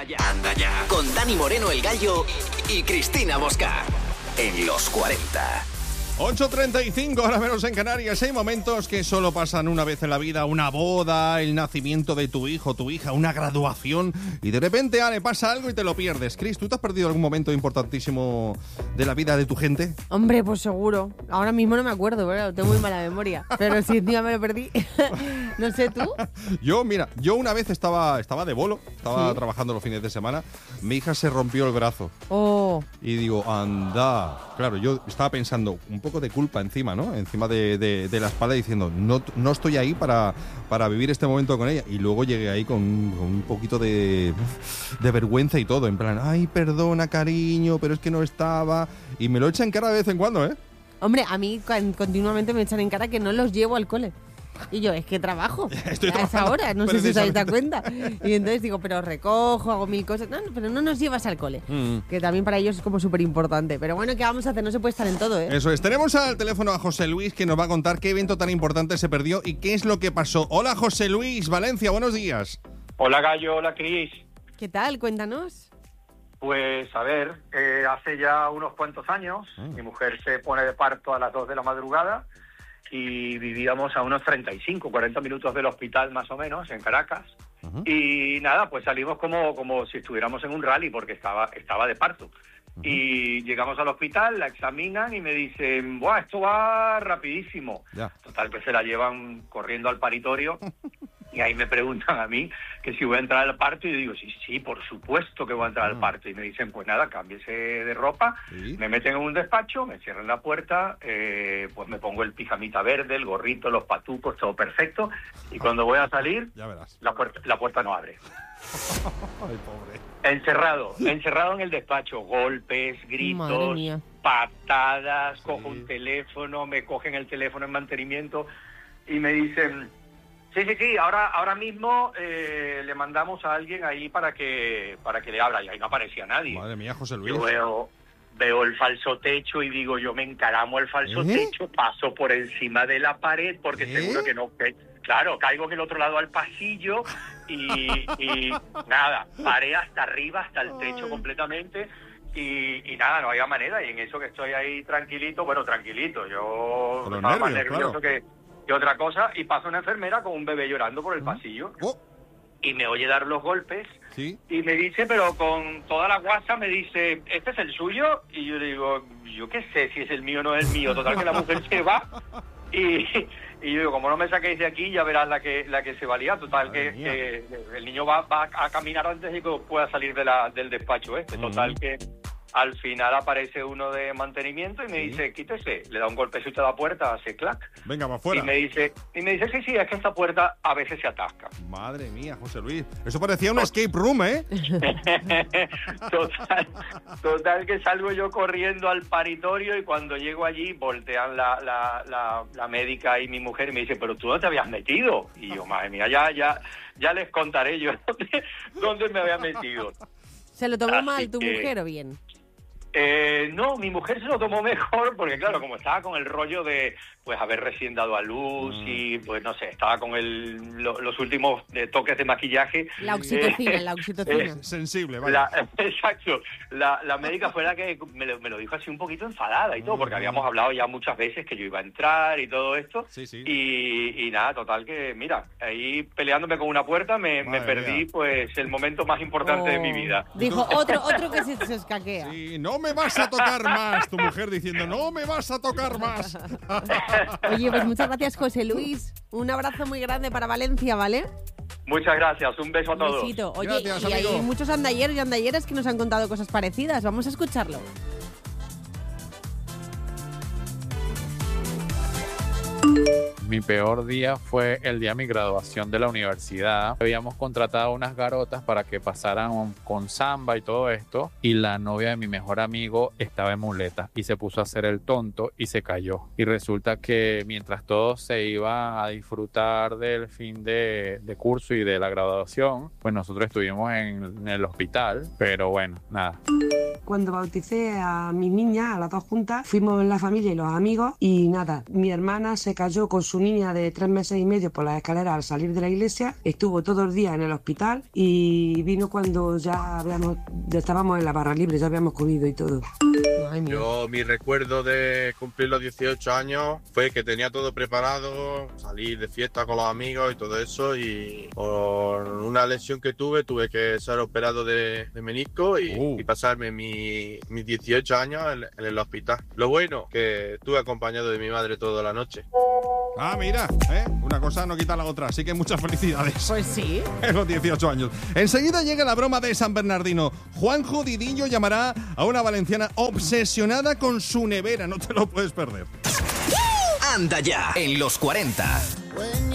Anda ya. Con Dani Moreno el Gallo y Cristina Mosca. En los 40. 8:35, ahora menos en Canarias. Hay momentos que solo pasan una vez en la vida: una boda, el nacimiento de tu hijo, tu hija, una graduación, y de repente le pasa algo y te lo pierdes. Cris, ¿tú te has perdido algún momento importantísimo de la vida de tu gente? Hombre, pues seguro. Ahora mismo no me acuerdo, pero tengo muy mala memoria. Pero si encima me lo perdí. No sé, ¿tú? Yo una vez estaba de bolo, estaba trabajando los fines de semana. Mi hija se rompió el brazo. Oh. Y digo, anda. Claro, yo estaba pensando un poco de culpa encima, ¿no? Encima de la espalda, diciendo, no estoy ahí para vivir este momento con ella. Y luego llegué ahí con un poquito de vergüenza y todo, en plan, ay, perdona, cariño, pero es que no estaba. Y me lo echan en cara de vez en cuando, ¿eh? Hombre, a mí continuamente me echan en cara que no los llevo al cole. Y yo, es que trabajo a esa hora, no sé si os habéis dado cuenta. Y entonces digo, pero recojo, hago mil cosas. No, pero no nos llevas al cole. Que también para ellos es como súper importante. Pero bueno, ¿qué vamos a hacer? No se puede estar en todo, ¿eh? Eso es. Tenemos al teléfono a José Luis, que nos va a contar qué evento tan importante se perdió y qué es lo que pasó. Hola, José Luis, Valencia, buenos días. Hola, Gallo, hola, Cris. ¿Qué tal? Cuéntanos. Pues, a ver, hace ya unos cuantos años, mi mujer se pone de parto a las 2 de la madrugada y vivíamos a unos 35, 40 minutos del hospital más o menos, en Caracas. Y nada, pues salimos como si estuviéramos en un rally porque estaba de parto. Y llegamos al hospital, la examinan y me dicen, ¡buah, esto va rapidísimo! Ya. Total, que se la llevan corriendo al paritorio. Y ahí me preguntan a mí que si voy a entrar al parto, y yo digo, sí, por supuesto que voy a entrar al parto. Y me dicen, pues nada, cámbiese de ropa, me meten en un despacho, me cierran la puerta, pues me pongo el pijamita verde, el gorrito, los patucos, todo perfecto. Y cuando voy a salir, ya verás, la puerta no abre. Ay, pobre. Encerrado en el despacho, golpes, gritos, patadas, cojo un teléfono, me cogen el teléfono en mantenimiento y me dicen... Sí, ahora mismo le mandamos a alguien ahí para que le abra, y ahí no aparecía nadie. Madre mía, José Luis. Yo veo el falso techo y digo, yo me encaramo el falso techo, paso por encima de la pared, porque seguro que no... Claro, caigo en el otro lado al pasillo y nada, paré hasta arriba, hasta el techo completamente. Y nada, no había manera, y en eso que estoy ahí tranquilito, yo estaba más nervioso que otra cosa, y pasa una enfermera con un bebé llorando por el pasillo, y me oye dar los golpes, y me dice, pero con toda la guasa, me dice, ¿este es el suyo? Y yo digo, yo qué sé si es el mío o no es el mío. Total, que la mujer se va, y yo digo, como no me saquéis de aquí, ya verás la que se valía. Total, que el niño va a caminar antes de que pueda salir del despacho este. Total, que al final aparece uno de mantenimiento y me dice, quítese, le da un golpecito a la puerta, hace clac. Venga, va afuera. Y me dice, sí, es que esta puerta a veces se atasca. Madre mía, José Luis. Eso parecía un escape room, ¿eh? Total, que salgo yo corriendo al paritorio, y cuando llego allí voltean la médica y mi mujer y me dice, pero tú no te habías metido. Y yo, madre mía, ya les contaré yo dónde me había metido. ¿Se lo tomó mal tu mujer o bien? No, mi mujer se lo tomó mejor porque, claro, como estaba con el rollo de pues haber recién dado a luz y pues no sé, estaba con los últimos toques de maquillaje. La oxitocina. Sensible, vale. Exacto. La médica fue la que me lo dijo así un poquito enfadada y todo, porque habíamos hablado ya muchas veces que yo iba a entrar y todo esto. Sí. Y nada, total que, mira, ahí peleándome con una puerta me perdí pues el momento más importante de mi vida. Dijo, otro que se escaquea. Sí, no me vas a tocar más. Tu mujer diciendo, no me vas a tocar más. Oye, pues muchas gracias, José Luis. Un abrazo muy grande para Valencia, ¿vale? Muchas gracias, un beso a todos. Un besito. Oye, gracias, y amigo. hay muchos andalleros y andalleras que nos han contado cosas parecidas. Vamos a escucharlo. Mi peor día fue el día de mi graduación de la universidad. Habíamos contratado unas garotas para que pasaran con samba y todo esto, y la novia de mi mejor amigo estaba en muleta y se puso a hacer el tonto y se cayó. Y resulta que mientras todos se iban a disfrutar del fin de curso y de la graduación, pues nosotros estuvimos en el hospital, pero bueno, nada. Cuando bauticé a mi niña, a las dos juntas, fuimos la familia y los amigos y nada, mi hermana se cayó con su niña de 3 meses y medio por las escaleras al salir de la iglesia, estuvo todo el día en el hospital y vino cuando ya estábamos en la barra libre, ya habíamos comido y todo. Yo, mi recuerdo de cumplir los 18 años fue que tenía todo preparado, salir de fiesta con los amigos y todo eso, y por una lesión que tuve que ser operado de menisco y pasarme mis 18 años en el hospital. Lo bueno, que estuve acompañado de mi madre toda la noche. Ah, mira, una cosa no quita la otra, así que muchas felicidades. Pues sí. En los 18 años. Enseguida llega la broma de San Bernardino. Juanjo Didillo llamará a una valenciana obsesionada con su nevera. No te lo puedes perder. Anda ya, en los 40.